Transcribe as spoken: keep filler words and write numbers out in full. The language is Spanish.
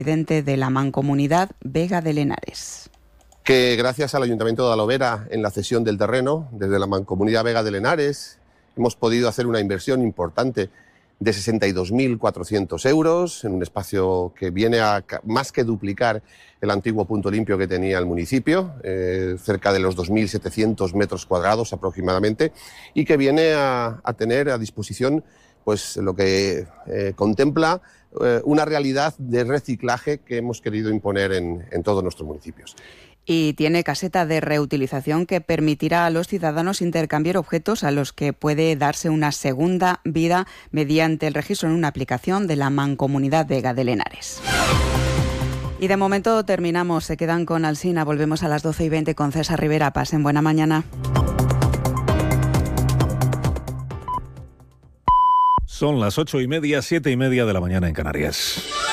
presidente de la Mancomunidad Vega de Lenares. Que gracias al Ayuntamiento de Alovera en la cesión del terreno, desde la Mancomunidad Vega de Lenares, hemos podido hacer una inversión importante de sesenta y dos mil cuatrocientos euros en un espacio que viene a más que duplicar el antiguo punto limpio que tenía el municipio, eh, cerca de los dos mil setecientos metros cuadrados aproximadamente, y que viene a, a tener a disposición pues, lo que eh, contempla eh, una realidad de reciclaje que hemos querido imponer en, en todos nuestros municipios. Y tiene caseta de reutilización que permitirá a los ciudadanos intercambiar objetos a los que puede darse una segunda vida mediante el registro en una aplicación de la Mancomunidad Vega de Lenares. Y de momento terminamos. Se quedan con Alsina. Volvemos a las doce y veinte con César Rivera. Pasen buena mañana. Son las ocho y media, siete y media de la mañana en Canarias.